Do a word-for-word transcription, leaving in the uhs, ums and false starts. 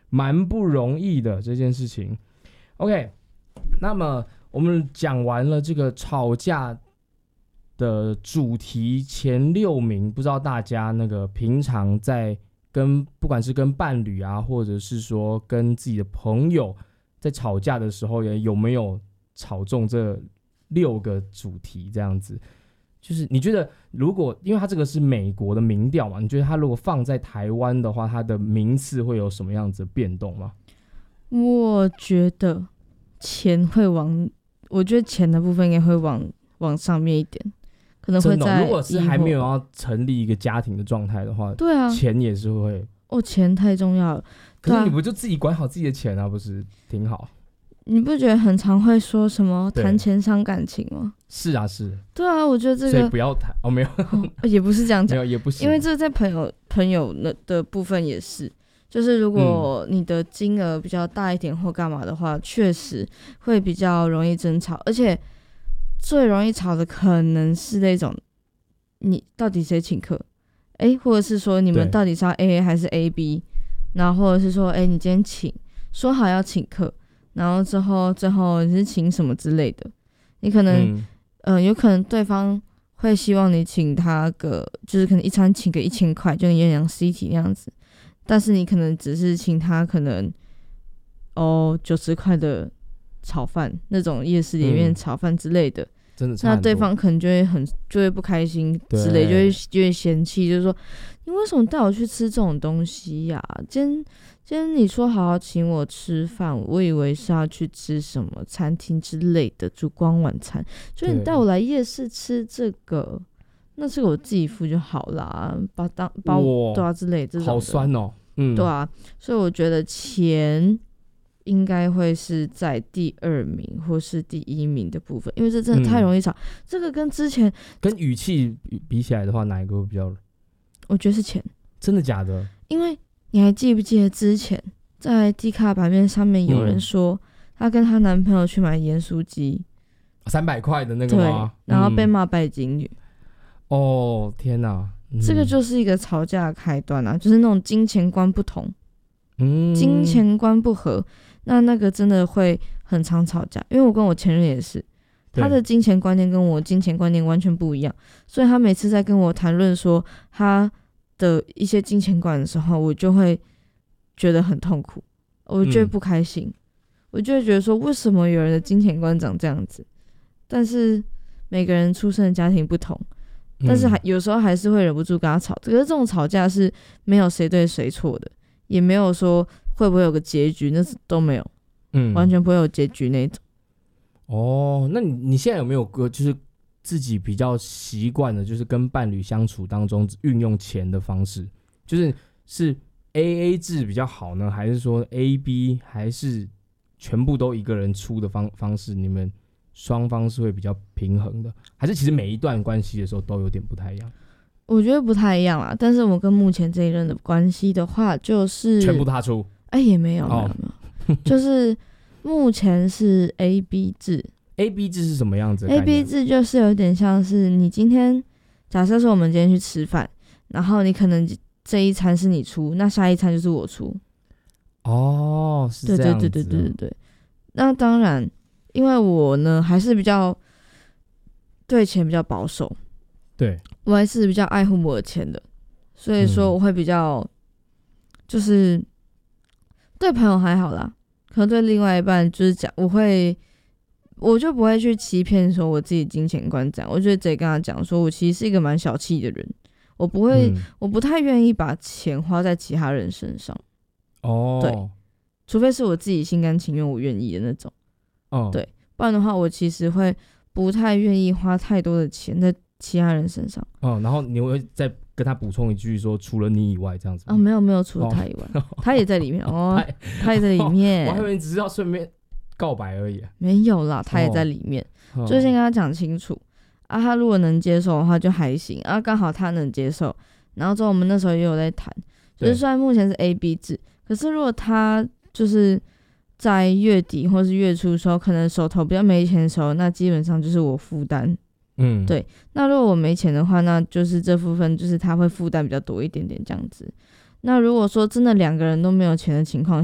蛮不容易的这件事情。OK， 那么我们讲完了这个吵架的主题前六名，不知道大家那个平常在跟不管是跟伴侣啊，或者是说跟自己的朋友在吵架的时候，有没有吵中这六个主题？这样子，就是你觉得如果因为它这个是美国的民调嘛，你觉得它如果放在台湾的话，它的名次会有什么样子的变动吗？ 我觉得钱会往，我觉得钱的部分应该会往往上面一点。可能会在、 哦、如果是还没有要成立一个家庭的状态的话， 对啊， 钱也是会哦，钱太重要了。 可是你不就自己管好自己的钱啊，不是挺好？ 你不觉得很常会说什么谈钱伤感情吗？ 是啊，是。 对啊，我觉得这个所以不要谈哦，没有， 哦、也不是这样讲， 没有也不行， 因为这在朋友朋友的部分也是，就是如果你的金额比较大一点或干嘛的话，确、嗯、实会比较容易争吵，而且。最容易吵的可能是那种，你到底谁请客？哎，或者是说你们到底是要 A A 还是 A B？ 然后或者是说，哎，你今天请，说好要请客，然后之后最后你是请什么之类的，你可能，嗯、呃，有可能对方会希望你请他个，就是可能一餐请个一千块，就有点像 C T 那样子，但是你可能只是请他可能，哦九十块的。炒饭那种夜市里面炒饭之类的，嗯、 真的那对方可能就会很就会不开心之类，就会就会嫌弃，就是说你为什么带我去吃这种东西呀、啊？今天今天你说好好请我吃饭，我以为是要去吃什么餐厅之类的烛光晚餐，就是你带我来夜市吃这个，那是我自己付就好啦，把当把我对啊之类这种的， 好酸哦，嗯， 对啊，所以我觉得钱。应该会是在第二名或是第一名的部分，因为这真的太容易吵。嗯、这个跟之前跟语气比起来的话，哪一个会比较？ 我觉得是钱。 真的假的？ 因为你还记不记得之前在 D 卡版面上面有人说，她跟她男朋友去买盐酥鸡， 三百块的那个吗？ 对，然后被骂拜金女。 嗯、哦天哪、嗯！ 这个就是一个吵架的开端啊，就是那种金钱观不同，嗯，金钱观不合。那那个真的会很常吵架，因为我跟我前任也是，他的金钱观念跟我金钱观念完全不一样，所以他每次在跟我谈论说他的一些金钱观的时候，我就会觉得很痛苦，我就会不开心，嗯、我就会觉得说为什么有人的金钱观长这样子？但是每个人出生的家庭不同，但是还有时候还是会忍不住跟他吵。可是这种吵架是没有谁对谁错的，也没有说。会不会有个结局？那是都没有，嗯，完全不会有结局那种。 哦，那你你现在有没有个就是自己比较习惯的，就是跟伴侣相处当中运用钱的方式，就是是 A A 制比较好呢，还是说 A B， 还是全部都一个人出的方方式？你们双方是会比较平衡的，还是其实每一段关系的时候都有点不太一样？ 我觉得不太一样啦，但是我跟目前这一任的关系的话，就是全部他出。 哎、欸，也没有，没有，没有，就是目前是 A B 制。 A B 制是什么样子的 ？A B 制就是有点像是你今天，假设说我们今天去吃饭，然后你可能这一餐是你出，那下一餐就是我出。 哦，是这样子。 对对对对对对对。那当然，因为我呢还是比较对钱比较保守， 对我还是比较爱护我的钱的，所以说我会比较就是。对朋友还好啦，可能对另外一半就是讲，我会，我就不会去欺骗说我自己金钱观这样，我就直接跟他讲说，我其实是一个蛮小气的人，我不会，嗯、我不太愿意把钱花在其他人身上。哦，对，除非是我自己心甘情愿我愿意的那种。哦，对，不然的话，我其实会不太愿意花太多的钱在其他人身上。 哦，然后你会再跟他补充一句说，除了你以外这样子。 哦，没有没有，除了他以外，哦、他也在里面哦，他也在里面。 我还以为你只是要顺便告白而已。 没有啦，他也在里面，哦、就先跟他讲清楚啊。他如果能接受的话就还行啊，刚好他能接受。然后之后我们那时候也有在谈，就是虽然目前是 A B 制，可是如果他就是在月底或是月初的时候，可能手头比较没钱的时候，那基本上就是我负担。嗯，对。那如果我没钱的话，那就是这部分就是他会负担比较多一点点这样子。那如果说真的两个人都没有钱的情况